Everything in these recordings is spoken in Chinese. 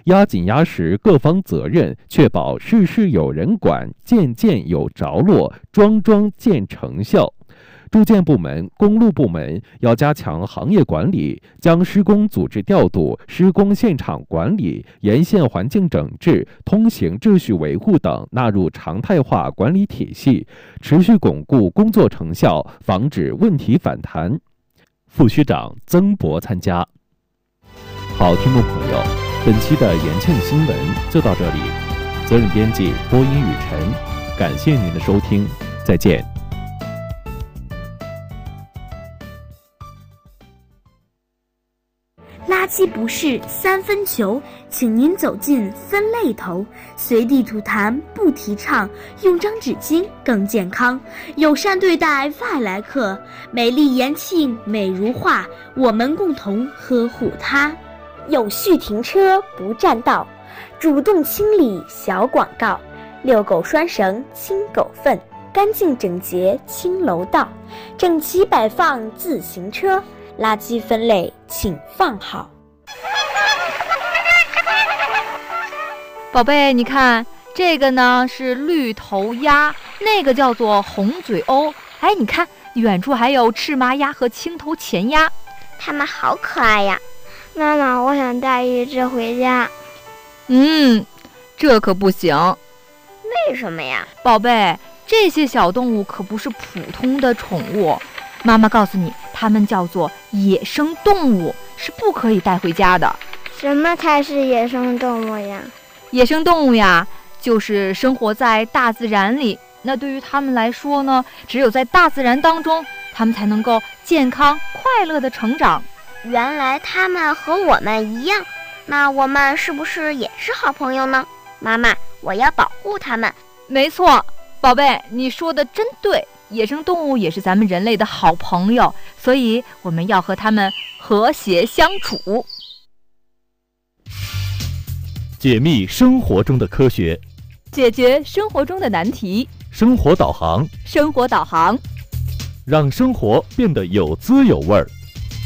压紧压实各方责任，确保事事有人管，件件有着落，桩桩见成效。住建部门、公路部门要加强行业管理，将施工组织调度、施工现场管理、沿线环境整治、通行秩序维护等纳入常态化管理体系，持续巩固工作成效，防止问题反弹。副区长曾博参加。好，听众朋友，本期的延庆新闻就到这里，责任编辑播音雨晨，感谢您的收听，再见。 垃圾不是三分球，请您走进分类头。随地吐痰不提倡，用张纸巾更健康。友善对待外来客，美丽延庆美如画，我们共同呵护它。有序停车不占道，主动清理小广告。遛狗拴绳清狗粪，干净整洁清楼道，整齐摆放自行车。垃圾分类请放好。 宝贝，你看这个呢是绿头鸭，那个叫做红嘴鸥。哎，你看远处还有赤麻鸭和青头前鸭， 它们好可爱呀！妈妈，我想带一只回家。 这可不行。 为什么呀？ 宝贝，这些小动物可不是普通的宠物。妈妈告诉你，它们叫做野生动物，是不可以带回家的。 什么才是野生动物呀？ 野生动物呀，就是生活在大自然里。那对于它们来说呢，只有在大自然当中，它们才能够健康快乐的成长。 原来它们和我们一样，那我们是不是也是好朋友呢？妈妈，我要保护它们。 没错，宝贝，你说的真对。野生动物也是咱们人类的好朋友，所以我们要和它们和谐相处。 解密生活中的科学， 解决生活中的难题。 生活导航， 生活导航， 让生活变得有滋有味儿。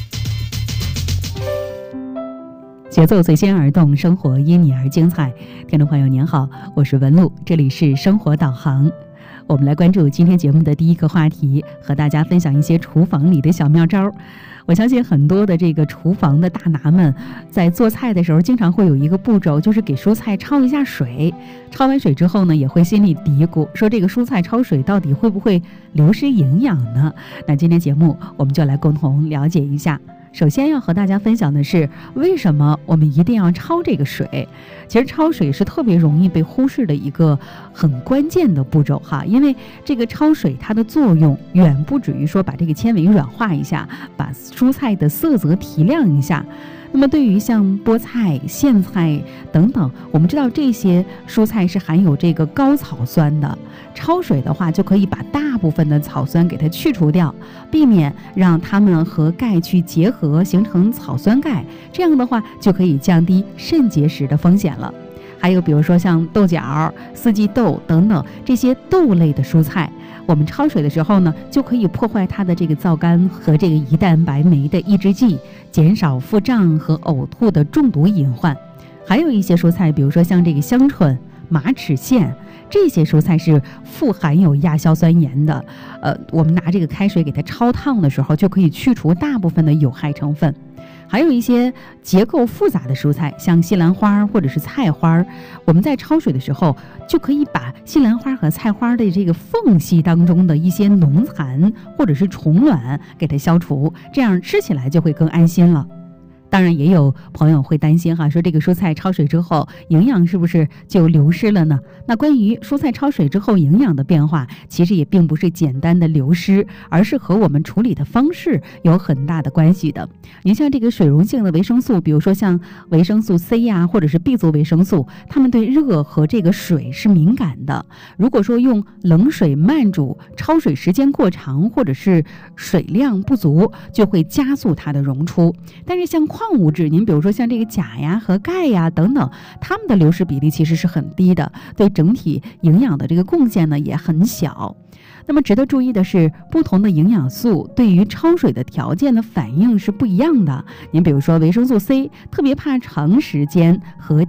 节奏随心而动，生活因你而精彩。听众朋友您好，我是文露，这里是生活导航。我们来关注今天节目的第一个话题，和大家分享一些厨房里的小妙招。我相信很多的这个厨房的大拿们在做菜的时候经常会有一个步骤，就是给蔬菜焯一下水。焯完水之后呢，也会心里嘀咕说这个蔬菜焯水到底会不会流失营养呢？那今天节目我们就来共同了解一下。首先要和大家分享的是，为什么我们一定要焯这个水。其实焯水是特别容易被忽视的一个很关键的步骤哈，因为这个焯水它的作用远不止于说把这个纤维软化一下，把蔬菜的色泽提亮一下。那么对于像菠菜、苋菜等等，我们知道这些蔬菜是含有这个高草酸的，焯水的话就可以把大部分的草酸给它去除掉，避免让它们和钙去结合形成草酸钙，这样的话就可以降低肾结石的风险了。还有比如说像豆角、四季豆等等这些豆类的蔬菜，我们焯水的时候呢，就可以破坏它的这个皂苷和这个胰蛋白酶的抑制剂，减少腹胀和呕吐的中毒隐患。还有一些蔬菜，比如说像这个香椿、马齿苋，这些蔬菜是富含有亚硝酸盐的。我们拿这个开水给它焯烫的时候，就可以去除大部分的有害成分。还有一些结构复杂的蔬菜，像西兰花或者是菜花，我们在焯水的时候就可以把西兰花和菜花的这个缝隙当中的一些脓残或者是虫卵给它消除，这样吃起来就会更安心了。当然也有朋友会担心哈，说这个蔬菜焯水之后营养是不是就流失了呢？那关于蔬菜焯水之后营养的变化，其实也并不是简单的流失，而是和我们处理的方式有很大的关系的。您像这个水溶性的维生素，比如说像维生素 C 呀，或者是 B 族维生素，它们对热和这个水是敏感的。如果说用冷水慢煮，焯水时间过长，或者是水量不足，就会加速它的溶出。但是像矿物质，您比如说像这个钾呀和钙呀等等，它们的流失比例其实是很低的，对整体营养的这个贡献呢也很小。那么值得注意的是，不同的营养素对于焯水的条件的反应是不一样的。您比如说维生素 C 特别怕长时间和